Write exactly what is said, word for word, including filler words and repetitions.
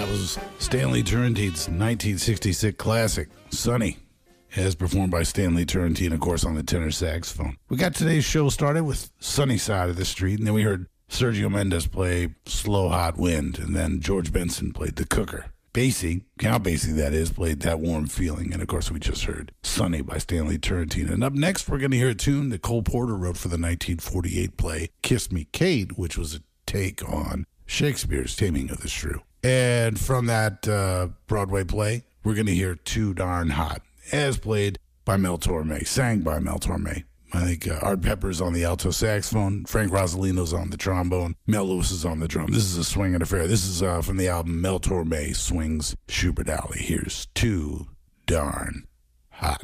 was Stanley Turrentine's nineteen sixty-six classic, Sunny, as performed by Stanley Turrentine, of course, on the tenor saxophone. We got today's show started with Sunny Side of the Street, and then we heard Sergio Mendes play Slow Hot Wind, and then George Benson played The Cooker. Basie, Count Basie that is, played That Warm Feeling, and of course we just heard Sunny by Stanley Turrentine. And up next we're going to hear a tune that Cole Porter wrote for the nineteen forty-eight play Kiss Me Kate, which was a take on Shakespeare's Taming of the Shrew. And from that uh, Broadway play, we're going to hear Too Darn Hot, as played by Mel Torme, sang by Mel Torme. I think uh, Art Pepper's on the alto saxophone, Frank Rosalino's on the trombone, Mel Lewis is on the drum. This is a swinging affair. This is uh, from the album Mel Torme Swings Schubert Alley. Here's Too Darn